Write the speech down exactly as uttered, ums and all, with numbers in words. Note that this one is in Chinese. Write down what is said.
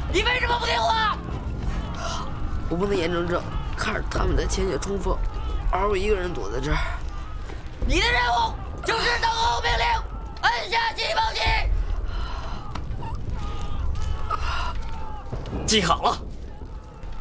你为什么不听话？ 我不能眼睁睁看着他们在前线冲锋，而我一个人躲在这儿。 你的任务就是等候命令，按下起跑器。 记好了。